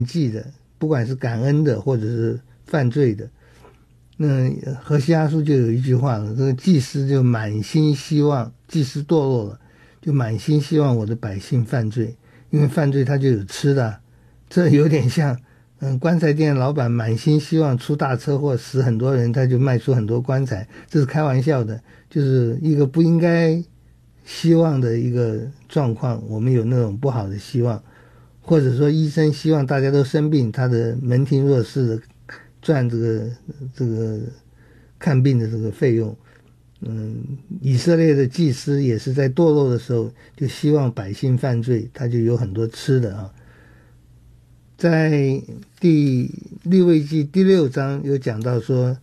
祭的，不管是感恩的或者是犯罪的。那何西阿书就有一句话了，这个祭司就满心希望，祭司堕落了，就满心希望我的百姓犯罪，因为犯罪他就有吃的。这有点像棺材店老板满心希望出大车祸死很多人，他就卖出很多棺材，这是开玩笑的，就是一个不应该希望的一个状况。我们有那种不好的希望，或者说医生希望大家都生病，他的门庭若市的赚这个看病的这个费用。以色列的祭司也是在堕落的时候就希望百姓犯罪，他就有很多吃的啊。在利未记第6章有讲到说，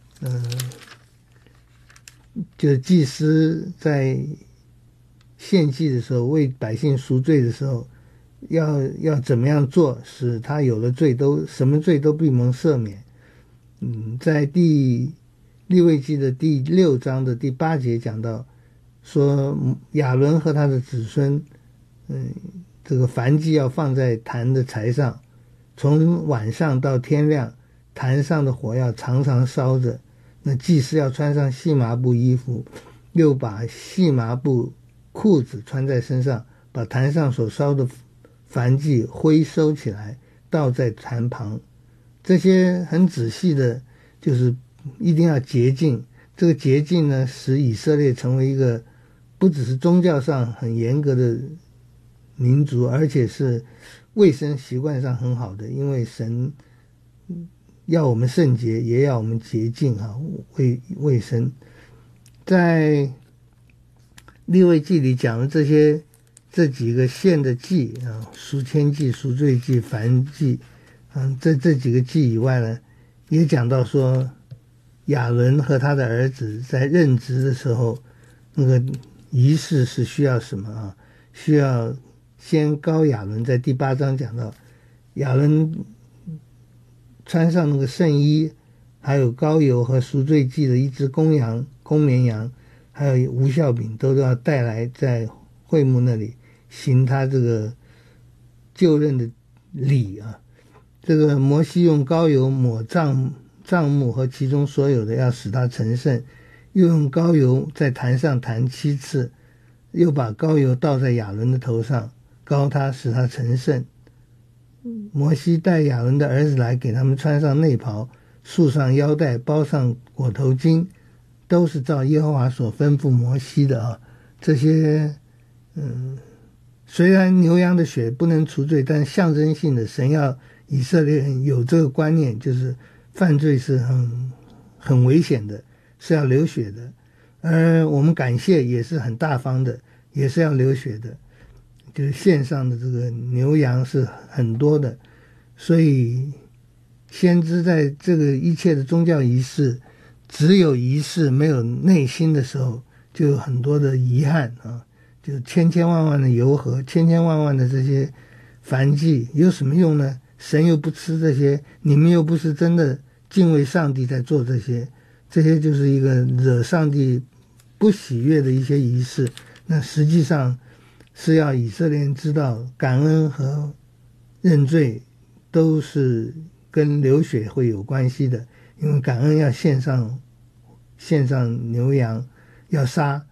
就是祭司在献祭的时候，为百姓赎罪的时候，要怎么样做，使他有了罪什么罪都必蒙赦免。在利未记的第6章的第8节讲到说，亚伦和他的子孙，这个燔祭要放在坛的柴上，从晚上到天亮，坛上的火要常常烧着。那祭司要穿上细麻布衣服，又把细麻布裤子穿在身上，把坛上所烧的燔祭灰收起来，倒在坛旁。这些很仔细的，就是一定要洁净。这个洁净呢，使以色列成为一个不只是宗教上很严格的民族，而且是卫生习惯上很好的，因为神要我们圣洁，也要我们洁净啊，卫生。在利未记里讲的这几个献的祭啊，赎愆祭、赎罪祭、燔祭，这几个祭以外呢，也讲到说，亚伦和他的儿子在任职的时候，那个仪式是需要什么啊？需要先膏亚伦，在第8章讲到，亚伦穿上那个圣衣，还有膏油和赎罪祭的一只公绵羊，还有无酵饼，都要带来在会幕那里行他这个就任的礼啊。这个摩西用膏油抹帐幕和其中所有的，要使它成圣，又用膏油在坛上弹7次，又把膏油倒在亚伦的头上，膏他，使他成圣。摩西带亚伦的儿子来，给他们穿上内袍，束上腰带，包上裹头巾，都是照耶和华所吩咐摩西的啊。这些虽然牛羊的血不能除罪，但象征性的，神要以色列人有这个观念，就是犯罪是很危险的，是要流血的。而我们感谢也是很大方的，也是要流血的，就是献上的这个牛羊是很多的。所以先知在这个一切的宗教仪式，只有仪式没有内心的时候，就有很多的遗憾啊，就千千万万的油和，千千万万的这些燔祭有什么用呢？神又不吃这些，你们又不是真的敬畏上帝在做这些就是一个惹上帝不喜悦的一些仪式。那实际上是要以色列人知道，感恩和认罪都是跟流血会有关系的，因为感恩要献上牛羊，要杀，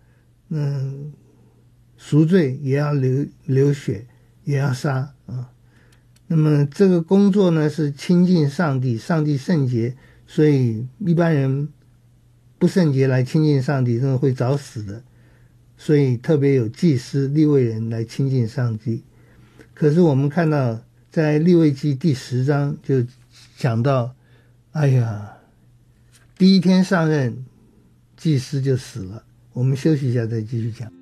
赎罪也要流血，也要杀啊。那么这个工作呢，是亲近上帝，上帝圣洁，所以一般人不圣洁来亲近上帝，真的会早死的。所以特别有祭司利未人来亲近上帝。可是我们看到在利未记第10章就讲到，哎呀，第一天上任祭司就死了。我们休息一下再继续讲。